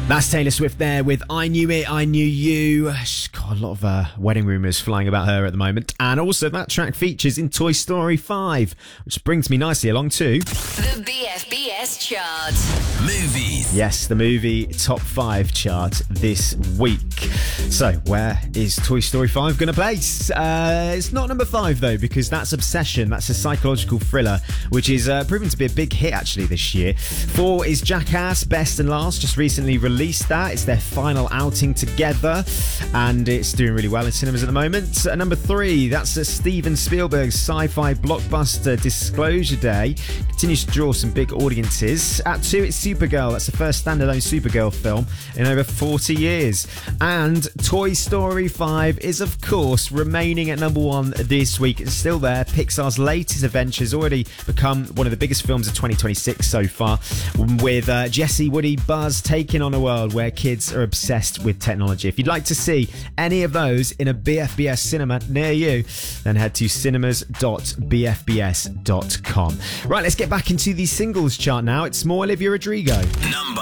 That's Taylor Swift there with I Knew It, I Knew You. She's got a lot of wedding rumours flying about her at the moment. And also that track features in Toy Story 5, which brings me nicely along to... The BFBS chart. Movies. Yes, the movie top 5 chart this week. So, where is Toy Story 5 going to place? It's not number 5 though, because that's Obsession. That's a psychological thriller, which is proven to be a big hit actually this year. 4 is Jackass, Best and Last, just recently released that. It's their final outing together, and it's doing really well in cinemas at the moment. Number 3, that's Steven Spielberg's sci-fi blockbuster Disclosure Day. Continues to draw some big audiences. At 2, it's Supergirl. That's the first standalone Supergirl film in over 40 years. And Toy Story 5 is, of course, remaining at number 1 this week. It's still there. Pixar's latest adventure has already become one of the biggest films of 2026 so far, with Jessie, Woody, Buzz taking on a world where kids are obsessed with technology. If you'd like to see any of those in a BFBS cinema near you, then head to cinemas.bfbs.com. Right, let's get back into the singles chart now. It's more Olivia Rodrigo. Number